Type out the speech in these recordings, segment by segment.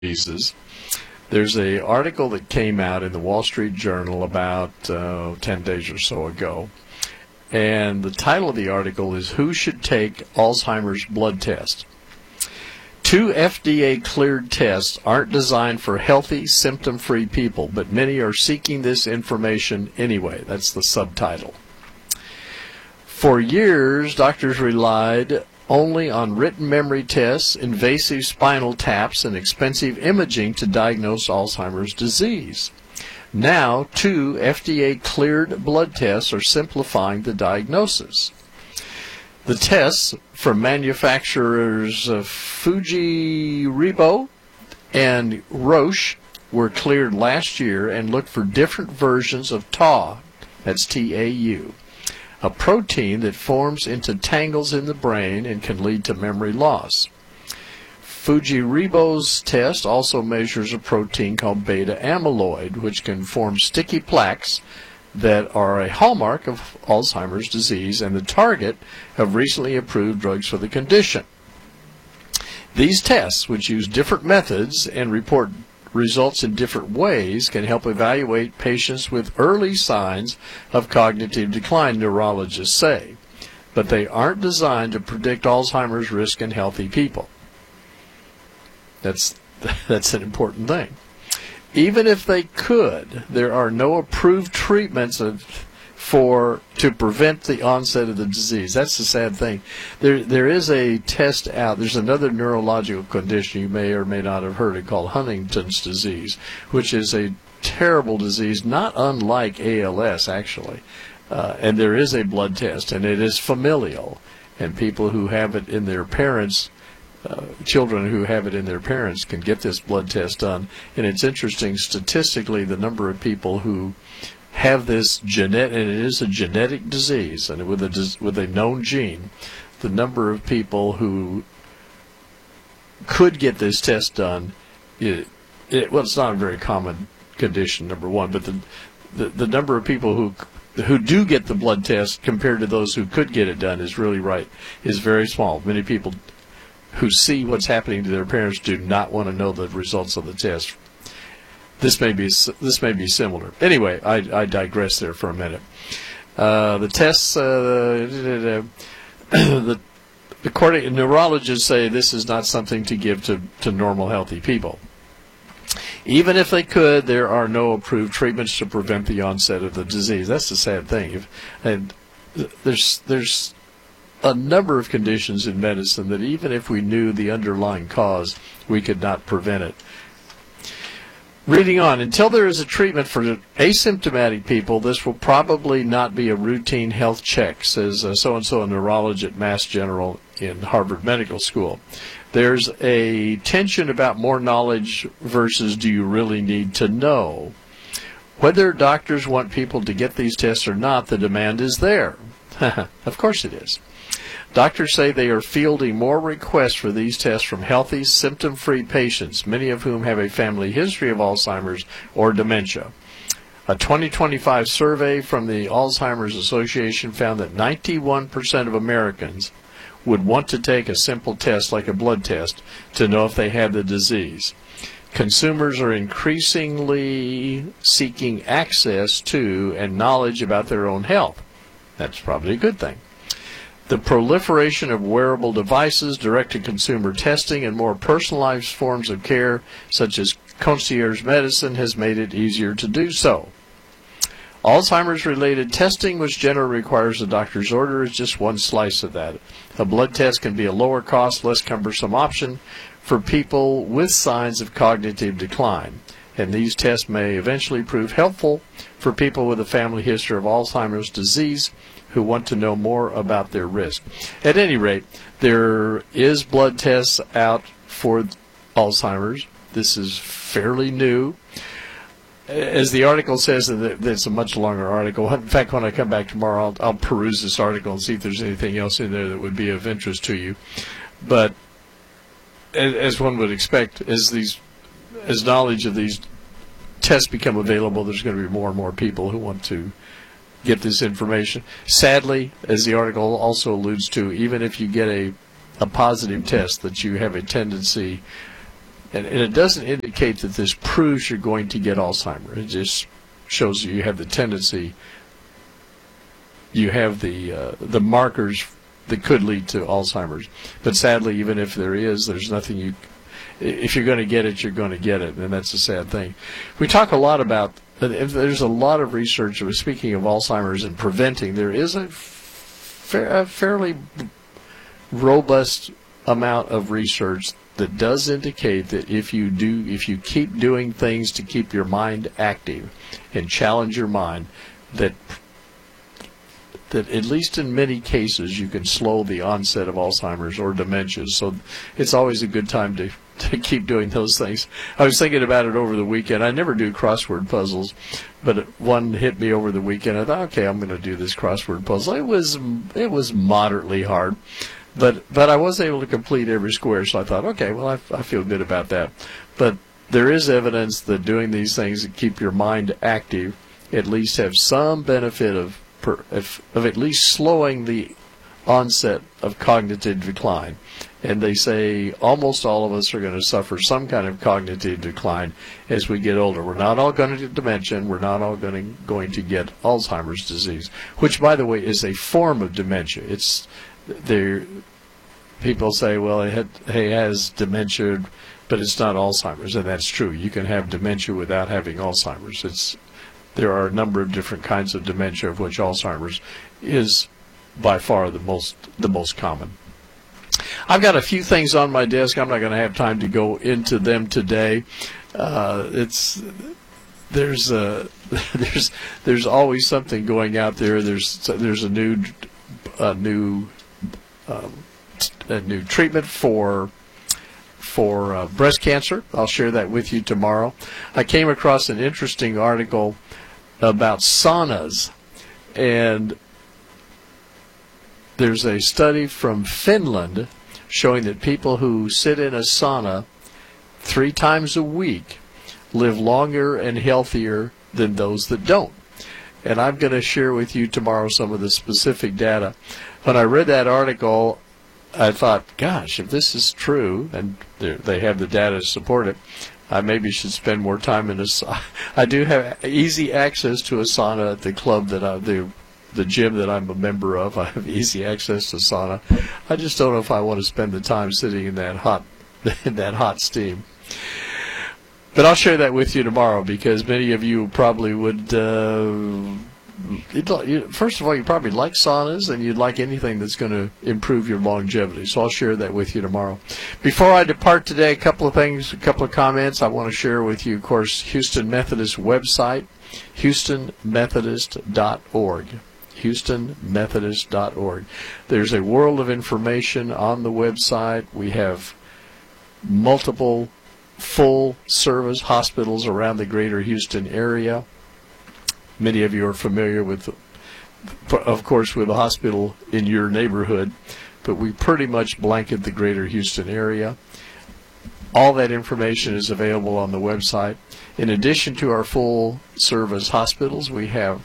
pieces. There's an article that came out in the Wall Street Journal about 10 days or so ago, and the title of the article is "Who Should Take Alzheimer's Blood Test?" Two FDA-cleared tests aren't designed for healthy, symptom-free people, but many are seeking this information anyway. That's the subtitle. For years, doctors relied only on written memory tests, invasive spinal taps, and expensive imaging to diagnose Alzheimer's disease. Now, two FDA-cleared blood tests are simplifying the diagnosis. The tests from manufacturers Fuji-Ribo and Roche were cleared last year and looked for different versions of Tau, that's T-A-U, a protein that forms into tangles in the brain and can lead to memory loss. Fuji-Ribo's test also measures a protein called beta amyloid, which can form sticky plaques that are a hallmark of Alzheimer's disease and the target of recently approved drugs for the condition. These tests, which use different methods and report results in different ways, can help evaluate patients with early signs of cognitive decline, neurologists say, but they aren't designed to predict Alzheimer's risk in healthy people. That's an important thing. Even if they could, there are no approved treatments to prevent the onset of the disease. That's the sad thing. There is a test out. There's another neurological condition you may or may not have heard of called Huntington's disease, which is a terrible disease, not unlike ALS actually. And there is a blood test, and it is familial. And people who have it in their parents, children who have it in their parents, can get this blood test done. And it's interesting, statistically, the number of people who have this genetic, and it is a genetic disease, and with a known gene, the number of people who could get this test done, well, it's not a very common condition, number one, but the number of people who do get the blood test compared to those who could get it done is very small. Many people who see what's happening to their parents do not want to know the results of the test. This may be similar. Anyway, I digress there for a minute. The tests, according neurologists say this is not something to give to normal, healthy people. Even if they could, there are no approved treatments to prevent the onset of the disease. That's the sad thing. And there's a number of conditions in medicine that even if we knew the underlying cause, we could not prevent it. Reading on, until there is a treatment for asymptomatic people, this will probably not be a routine health check, says so-and-so, a neurologist at Mass General in Harvard Medical School. There's a tension about more knowledge versus do you really need to know. Whether doctors want people to get these tests or not, the demand is there. Of course it is. Doctors say they are fielding more requests for these tests from healthy, symptom-free patients, many of whom have a family history of Alzheimer's or dementia. A 2025 survey from the Alzheimer's Association found that 91% of Americans would want to take a simple test like a blood test to know if they had the disease. Consumers are increasingly seeking access to and knowledge about their own health. That's probably a good thing. The proliferation of wearable devices, direct-to-consumer testing, and more personalized forms of care, such as concierge medicine, has made it easier to do so. Alzheimer's-related testing, which generally requires a doctor's order, is just one slice of that. A blood test can be a lower-cost, less cumbersome option for people with signs of cognitive decline, and these tests may eventually prove helpful for people with a family history of Alzheimer's disease who want to know more about their risk. At any rate, there is blood tests out for Alzheimer's. This is fairly new. As the article says, it's a much longer article. In fact, when I come back tomorrow, I'll peruse this article and see if there's anything else in there that would be of interest to you. But as one would expect, as knowledge of these tests become available, there's going to be more and more people who want to get this information. Sadly, as the article also alludes to, even if you get a positive test, that you have a tendency and it doesn't indicate that this proves you're going to get Alzheimer's. It just shows you have the tendency, you have the markers that could lead to Alzheimer's. But sadly, even if there's nothing if you're going to get it, you're going to get it, and that's a sad thing. We talk a lot about, there's a lot of research, speaking of Alzheimer's and preventing, there is a fairly robust amount of research that does indicate that if you keep doing things to keep your mind active and challenge your mind, that at least in many cases you can slow the onset of Alzheimer's or dementia. So it's always a good time to keep doing those things. I was thinking about it over the weekend. I never do crossword puzzles, but one hit me over the weekend. I thought, okay, I'm going to do this crossword puzzle. It was moderately hard, but I was able to complete every square. So I thought, okay, well, I feel good about that. But there is evidence that doing these things that keep your mind active at least have some benefit of at least slowing the onset of cognitive decline. And they say almost all of us are going to suffer some kind of cognitive decline as we get older. We're not all going to get dementia, and we're not all going to get Alzheimer's disease, which, by the way, is a form of dementia. It's there. People say, well, he has dementia, but it's not Alzheimer's, and that's true. You can have dementia without having Alzheimer's. There are a number of different kinds of dementia, of which Alzheimer's is by far the most common. I've got a few things on my desk. I'm not going to have time to go into them today. There's always something going out there. There's a new treatment for breast cancer. I'll share that with you tomorrow. I came across an interesting article about saunas, and there's a study from Finland showing that people who sit in a sauna 3 times a week live longer and healthier than those that don't. And I'm going to share with you tomorrow some of the specific data. When I read that article, I thought, gosh, if this is true, and they have the data to support it, I maybe should spend more time in a sauna. I do have easy access to a sauna at the club the gym that I'm a member of. I have easy access to sauna. I just don't know if I want to spend the time sitting in that hot steam. But I'll share that with you tomorrow, because many of you probably would. First of all, you probably like saunas, and you'd like anything that's going to improve your longevity. So I'll share that with you tomorrow. Before I depart today, a couple of comments I want to share with you. Of course, Houston Methodist website, HoustonMethodist.org. HoustonMethodist.org. There's a world of information on the website. We have multiple full-service hospitals around the greater Houston area. Many of you are familiar with, of course, with a hospital in your neighborhood, but we pretty much blanket the greater Houston area. All that information is available on the website. In addition to our full-service hospitals, we have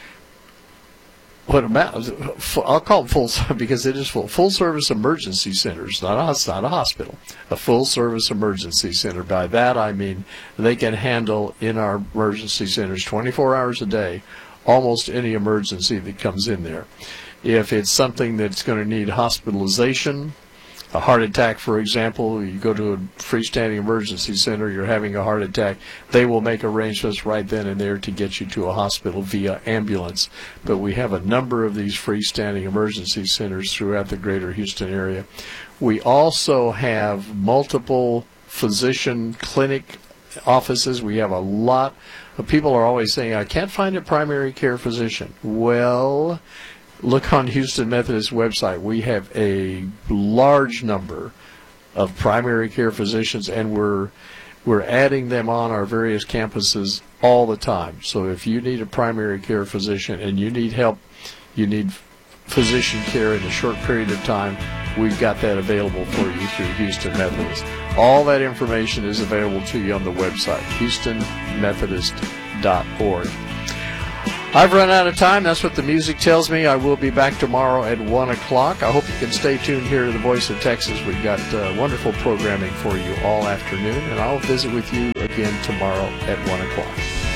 I'll call them full, because it is full-service emergency centers, not a hospital, a full-service emergency center. By that I mean they can handle in our emergency centers 24 hours a day almost any emergency that comes in there. If it's something that's going to need hospitalization, a heart attack, for example, you go to a freestanding emergency center, you're having a heart attack, they will make arrangements right then and there to get you to a hospital via ambulance. But we have a number of these freestanding emergency centers throughout the greater Houston area. We also have multiple physician clinic offices. We have a lot of people are always saying, I can't find a primary care physician. Well, look on Houston Methodist website. We have a large number of primary care physicians, and we're adding them on our various campuses all the time. So if you need a primary care physician and you need help, you need physician care in a short period of time, we've got that available for you through Houston Methodist. All that information is available to you on the website, HoustonMethodist.org. I've run out of time. That's what the music tells me. I will be back tomorrow at 1 o'clock. I hope you can stay tuned here to the Voice of Texas. We've got wonderful programming for you all afternoon, and I'll visit with you again tomorrow at 1 o'clock.